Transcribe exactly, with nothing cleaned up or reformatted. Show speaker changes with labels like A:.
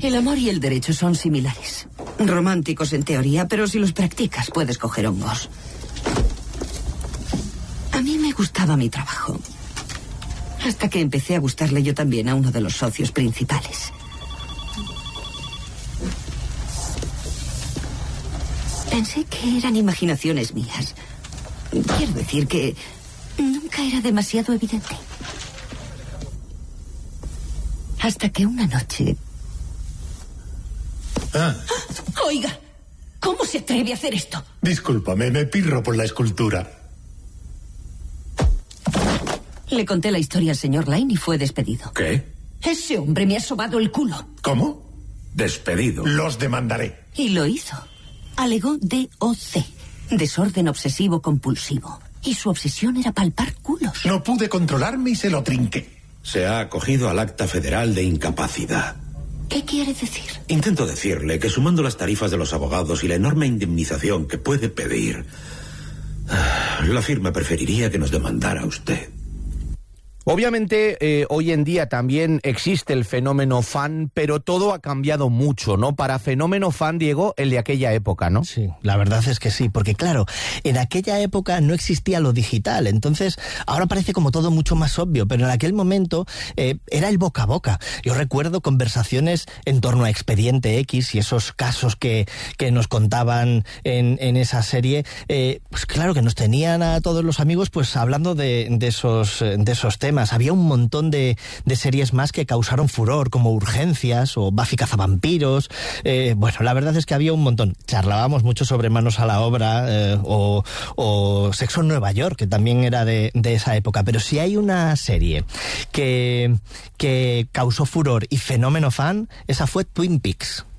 A: El amor y el derecho son similares. Románticos en teoría, pero si los practicas puedes coger hongos. A mí me gustaba mi trabajo. Hasta que empecé a gustarle yo también a uno de los socios principales. Pensé que eran imaginaciones mías. Quiero decir que nunca era demasiado evidente. Hasta que una noche...
B: Ah.
A: Oiga, ¿cómo se atreve a hacer esto?
B: Discúlpame, me pirro por la escultura.
A: Le conté la historia al señor Lane y fue despedido.
C: ¿Qué?
A: Ese hombre me ha sobado el culo.
B: ¿Cómo?
C: Despedido.
B: Los demandaré.
A: Y lo hizo. Alegó D O C, desorden obsesivo compulsivo. Y su obsesión era palpar culos.
B: No pude controlarme y se lo trinqué.
C: Se ha acogido al acta federal de incapacidad.
A: ¿Qué quiere decir?
C: Intento decirle que sumando las tarifas de los abogados y la enorme indemnización que puede pedir, la firma preferiría que nos demandara a usted.
D: Obviamente, eh, hoy en día también existe el fenómeno fan, pero todo ha cambiado mucho, ¿no? Para fenómeno fan, Diego, el de aquella época, ¿no?
E: Sí, la verdad es que sí, porque claro, en aquella época no existía lo digital, entonces ahora parece como todo mucho más obvio, pero en aquel momento eh, era el boca a boca. Yo recuerdo conversaciones en torno a Expediente X y esos casos que, que nos contaban en, en esa serie, eh, pues claro que nos tenían a todos los amigos pues hablando de, de, esos, de esos temas. Había un montón de, de series más que causaron furor, como Urgencias o Buffy cazavampiros. Eh, bueno, la verdad es que había un montón. Charlábamos mucho sobre Manos a la Obra eh, o, o Sexo en Nueva York, que también era de, de esa época. Pero si hay una serie que, que causó furor y fenómeno fan, esa fue Twin Peaks.